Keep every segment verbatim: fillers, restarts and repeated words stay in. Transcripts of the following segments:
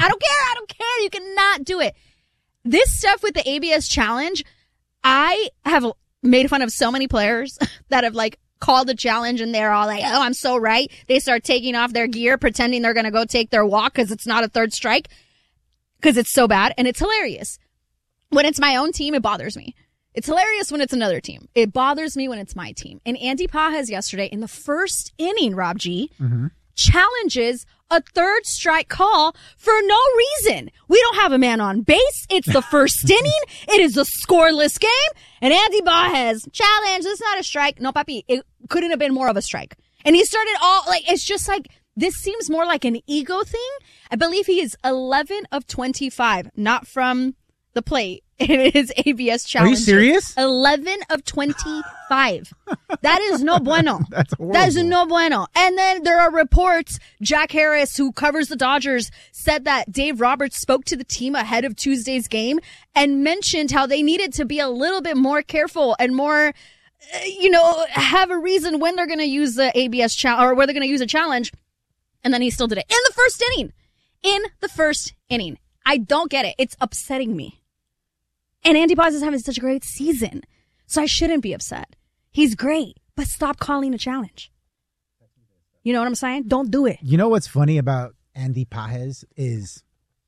I don't care. I don't care. You cannot do it. This stuff with the A B S challenge, I have made fun of so many players that have like called the challenge and they're all like, oh, I'm so right. They start taking off their gear, pretending they're going to go take their walk because it's not a third strike because it's so bad. And it's hilarious. When it's my own team, it bothers me. It's hilarious when it's another team. It bothers me when it's my team. And Andy Pages yesterday in the first inning, Rob G, mm-hmm. challenges a third strike call for no reason. We don't have a man on base. It's the first inning. It is a scoreless game. And Andy Pages, challenge, this is not a strike. No, papi, it couldn't have been more of a strike. And he started all, like, it's just like, this seems more like an ego thing. I believe he is eleven of twenty-five, not from the plate. It is A B S challenge. Are you serious? eleven of twenty-five. That is no bueno. That's horrible. That is no bueno. And then there are reports, Jack Harris, who covers the Dodgers, said that Dave Roberts spoke to the team ahead of Tuesday's game and mentioned how they needed to be a little bit more careful and more, you know, have a reason when they're going to use the A B S challenge or where they're going to use a challenge. And then he still did it in the first inning. In the first inning. I don't get it. It's upsetting me. And Andy Pages is having such a great season. So I shouldn't be upset. He's great, but stop calling a challenge. You know what I'm saying? Don't do it. You know what's funny about Andy Pages is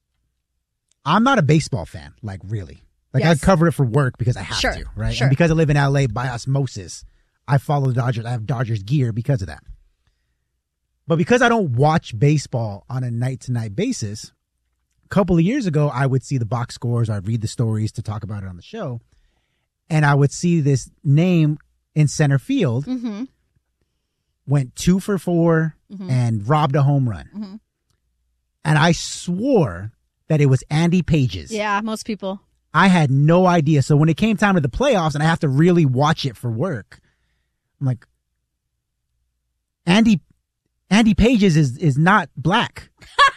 I'm not a baseball fan, like really. Like yes. I cover it for work because I have sure. to, right? Sure. And because I live in L A by osmosis, I follow the Dodgers. I have Dodgers gear because of that. But because I don't watch baseball on a night-to-night basis, a couple of years ago, I would see the box scores. I'd read the stories to talk about it on the show. And I would see this name in center field, mm-hmm. went two for four mm-hmm. and robbed a home run. Mm-hmm. And I swore that it was Andy Pages. Yeah, most people. I had no idea. So when it came time to the playoffs and I have to really watch it for work, I'm like, Andy Andy Pages is, is not black.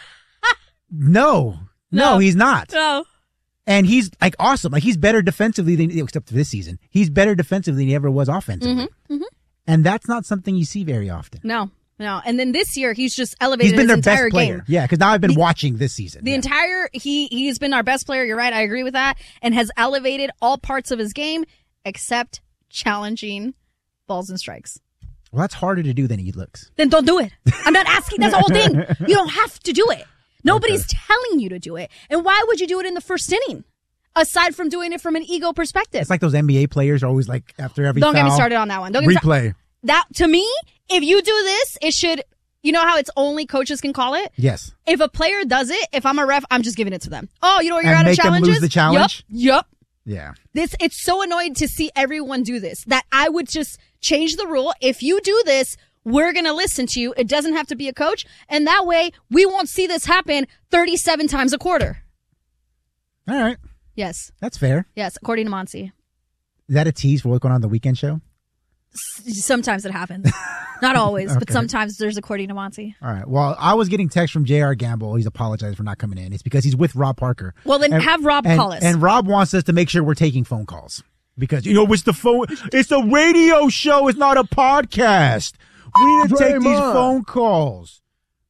no, no, no, he's not. No. And he's like awesome. Like he's better defensively than, except for this season, he's better defensively than he ever was offensively. Mm-hmm, mm-hmm. And that's not something you see very often. No, no. And then this year, he's just elevated He's been his their entire best player. game. Yeah, because now I've been the, watching this season. The yeah. entire, he, he's been our best player. You're right. I agree with that. And has elevated all parts of his game except challenging balls and strikes. Well, that's harder to do than he looks. Then don't do it. I'm not asking. That's the whole thing. You don't have to do it. Nobody's okay. telling you to do it. And why would you do it in the first inning? Aside from doing it from an ego perspective. It's like those N B A players are always like, after every Don't foul, get me started on that one. Don't get replay. Me start- that, to me, if you do this, it should, you know how it's only coaches can call it? Yes. If a player does it, if I'm a ref, I'm just giving it to them. Oh, you know what you're and out of make challenges? them lose the challenge? Yup. Yup. Yeah. This, it's so annoying to see everyone do this that I would just change the rule. If you do this, we're going to listen to you. It doesn't have to be a coach. And that way, we won't see this happen thirty-seven times a quarter. All right. Yes. That's fair. Yes, according to Monty. Is that a tease for what's going on the weekend show? S- sometimes it happens. Not always, okay. But sometimes there's according to Monty. All right. Well, I was getting text from J R Gamble. He's apologized for not coming in. It's because he's with Rob Parker. Well, then and, have Rob and, call us. And Rob wants us to make sure we're taking phone calls. Because, you know, it's the phone. It's a radio show. It's not a podcast. We need to take these phone calls.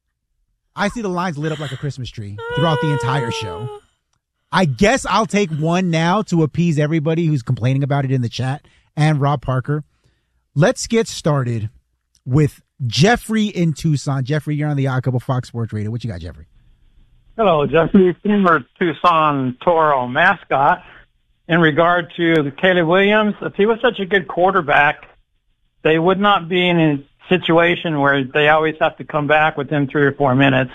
I see the lines lit up like a Christmas tree throughout the entire show. I guess I'll take one now to appease everybody who's complaining about it in the chat and Rob Parker. Let's get started with Jeffrey in Tucson. Jeffrey, you're on the Odd Couple Fox Sports Radio. What you got, Jeffrey? Hello, Jeffrey, former Tucson Toro mascot. In regard to the Caleb Williams, if he was such a good quarterback, they would not be in a situation where they always have to come back within three or four minutes.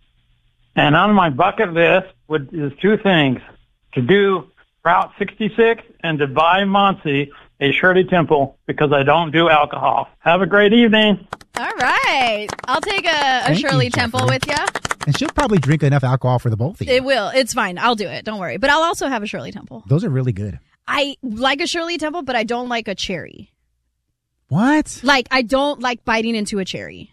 And on my bucket list would, is two things: to do Route sixty-six and to buy Monty a Shirley Temple because I don't do alcohol. Have a great evening. All right. I'll take a, a Shirley you, Temple with you. And she'll probably drink enough alcohol for the both of you. It will. It's fine. I'll do it. Don't worry. But I'll also have a Shirley Temple. Those are really good. I like a Shirley Temple, but I don't like a cherry. What? Like, I don't like biting into a cherry.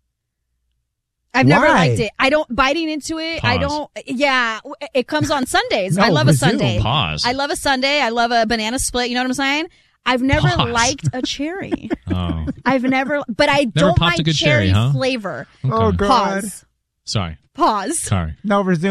I've Why? never liked it. I don't, biting into it, Pause. I don't, yeah, it comes on Sundays. No, I love resume. a Sunday. Pause. I love a Sunday. I love a banana split. You know what I'm saying? I've never Pause. liked a cherry. Oh. I've never, but I Never don't popped mind a good cherry cherry, huh? flavor. Okay. Oh, God. Pause. Sorry. Pause. Sorry. No, resume.